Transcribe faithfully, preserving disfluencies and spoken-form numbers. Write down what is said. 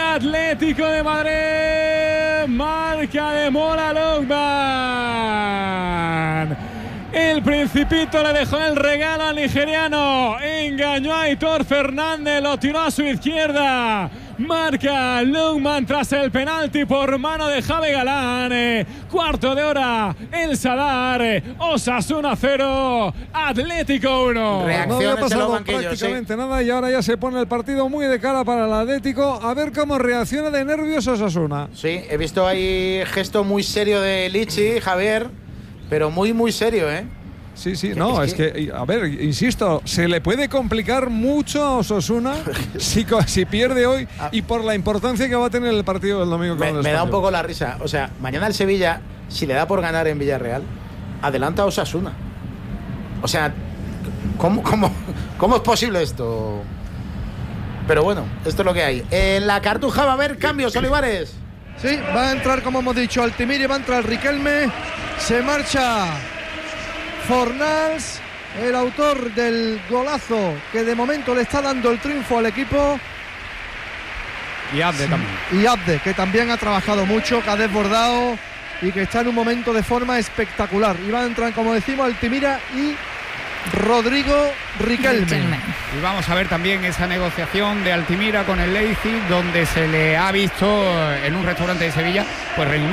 Atlético de Madrid, marca de Mola Lookman. El Principito le dejó el regalo al nigeriano, engañó a Aitor Fernández, lo tiró a su izquierda. Marca Lookman tras el penalti por mano de Javi Galán. Eh, cuarto de hora, el Sadar. Eh, Osasuna cero, Atlético uno. No había pasado prácticamente sí. nada y ahora ya se pone el partido muy de cara para el Atlético. A ver cómo reacciona de nervios Osasuna. Sí, he visto ahí gesto muy serio de Lichi, Javier, pero muy, muy serio, ¿eh? Sí, sí, no, es que, es que, a ver, insisto, se le puede complicar mucho a Osasuna si, si pierde hoy y por la importancia que va a tener el partido del domingo. Me, me da un poco la risa. O sea, mañana el Sevilla, si le da por ganar en Villarreal, adelanta a Osasuna. O sea, ¿cómo, cómo, cómo es posible esto? Pero bueno, esto es lo que hay. En la Cartuja va a haber cambios, Olivares. Sí, va a entrar, como hemos dicho, Altimiri, va a entrar Riquelme, se marcha Fornals, el autor del golazo que de momento le está dando el triunfo al equipo. Y Abde también. Y Abde, que también ha trabajado mucho, que ha desbordado y que está en un momento de forma espectacular. Y van a entrar, como decimos, Altimira y Rodrigo Riquelme. Riquelme. Y vamos a ver también esa negociación de Altimira con el Leipzig, donde se le ha visto en un restaurante de Sevilla pues